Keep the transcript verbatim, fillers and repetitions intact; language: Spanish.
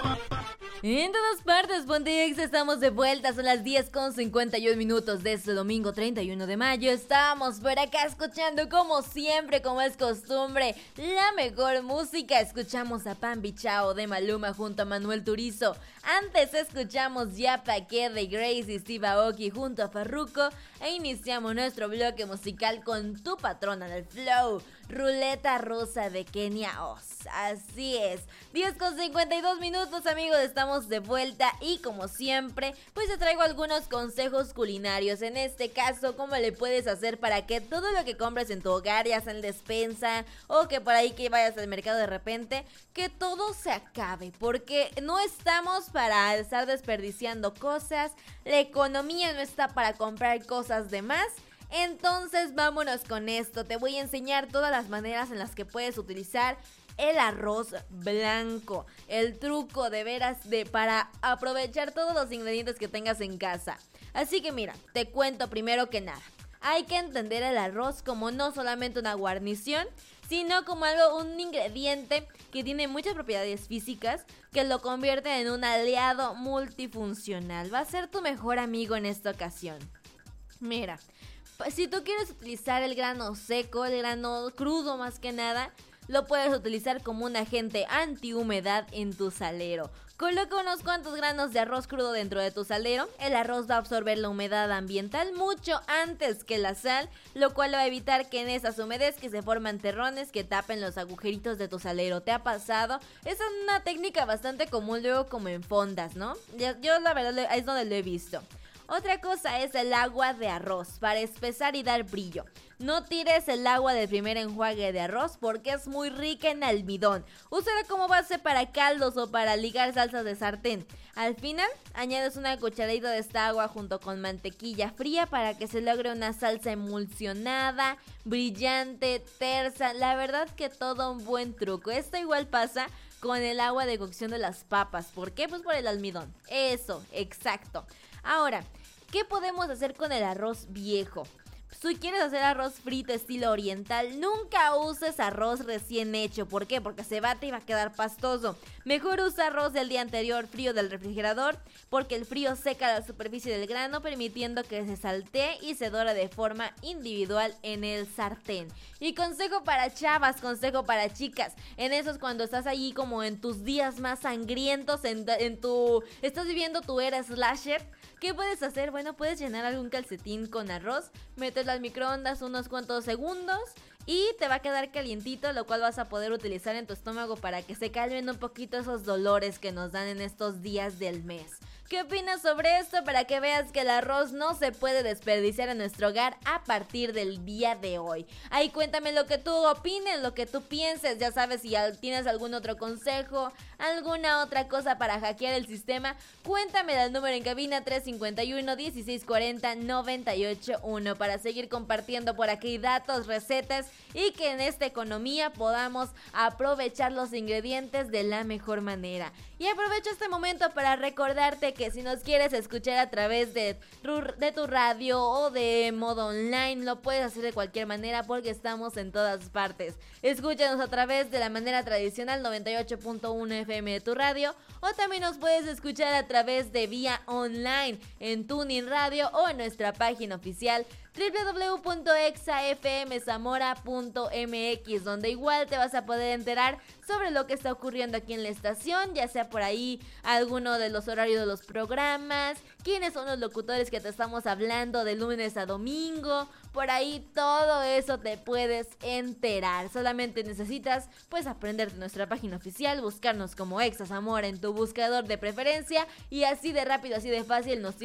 En todas partes, Ponte Exa, estamos de vuelta, son las diez con cincuenta y un minutos de este domingo treinta y uno de mayo. Estamos por acá escuchando, como siempre, como es costumbre, la mejor música. Escuchamos a Pambi Chao de Maluma junto a Manuel Turizo. Antes escuchamos Ya Pa' Qué de Grace y Steve Aoki junto a Farruko. E iniciamos nuestro bloque musical con Tu Patrona del Flow, Ruleta Rusa de Kenia Oz. Así es, diez con cincuenta y dos minutos, amigos, estamos de vuelta y como siempre, pues te traigo algunos consejos culinarios. En este caso, cómo le puedes hacer para que todo lo que compres en tu hogar, ya sea en despensa o que por ahí que vayas al mercado de repente, que todo se acabe, porque no estamos para estar desperdiciando cosas, la economía no está para comprar cosas de más. Entonces vámonos con esto, te voy a enseñar todas las maneras en las que puedes utilizar el arroz blanco, el truco de veras de para aprovechar todos los ingredientes que tengas en casa. Así que mira, te cuento primero que nada, hay que entender el arroz como no solamente una guarnición, sino como algo, un ingrediente que tiene muchas propiedades físicas que lo convierten en un aliado multifuncional. Va a ser tu mejor amigo en esta ocasión. Mira, si tú quieres utilizar el grano seco, el grano crudo más que nada, lo puedes utilizar como un agente antihumedad en tu salero. Coloca unos cuantos granos de arroz crudo dentro de tu salero. El arroz va a absorber la humedad ambiental mucho antes que la sal, lo cual va a evitar que en esas humedades que se forman terrones que tapen los agujeritos de tu salero. ¿Te ha pasado? Es una técnica bastante común luego como en fondas, ¿no? Yo, yo la verdad es donde lo he visto. Otra cosa es el agua de arroz, para espesar y dar brillo. No tires el agua del primer enjuague de arroz porque es muy rica en almidón. Úsala como base para caldos o para ligar salsas de sartén. Al final, añades una cucharadita de esta agua junto con mantequilla fría para que se logre una salsa emulsionada, brillante, tersa. La verdad que todo un buen truco. Esto igual pasa con el agua de cocción de las papas. ¿Por qué? Pues por el almidón. Eso, exacto. Ahora, ¿qué podemos hacer con el arroz viejo? Si quieres hacer arroz frito estilo oriental, nunca uses arroz recién hecho. ¿Por qué? Porque se bate y va a quedar pastoso. Mejor usa arroz del día anterior frío del refrigerador, porque el frío seca la superficie del grano, permitiendo que se saltee y se dora de forma individual en el sartén. Y consejo para chavas, consejo para chicas, en esos cuando estás allí como en tus días más sangrientos, en, en tu... estás viviendo tu era slasher. ¿Qué puedes hacer? Bueno, puedes llenar algún calcetín con arroz, meterlo al microondas unos cuantos segundos y te va a quedar calientito, lo cual vas a poder utilizar en tu estómago para que se calmen un poquito esos dolores que nos dan en estos días del mes. ¿Qué opinas sobre esto? Para que veas que el arroz no se puede desperdiciar en nuestro hogar a partir del día de hoy. Ahí cuéntame lo que tú opines, lo que tú pienses. Ya sabes, si tienes algún otro consejo, alguna otra cosa para hackear el sistema, cuéntame el número en cabina tres cinco uno, dieciséis cuarenta, noventa y ocho uno para seguir compartiendo por aquí datos, recetas y que en esta economía podamos aprovechar los ingredientes de la mejor manera. Y aprovecho este momento para recordarte que si nos quieres escuchar a través de, de tu radio o de modo online, lo puedes hacer de cualquier manera porque estamos en todas partes. Escúchanos a través de la manera tradicional noventa y ocho punto uno F M de tu radio, o también nos puedes escuchar a través de vía online en Tuning Radio o en nuestra página oficial doble u doble u doble u punto exa f m zamora punto m x, donde igual te vas a poder enterar sobre lo que está ocurriendo aquí en la estación, ya sea por ahí alguno de los horarios de los programas, quiénes son los locutores que te estamos hablando de lunes a domingo, por ahí todo eso te puedes enterar. Solamente necesitas pues aprender de nuestra página oficial, buscarnos como Exa Zamora en tu buscador de preferencia y así de rápido, así de fácil nos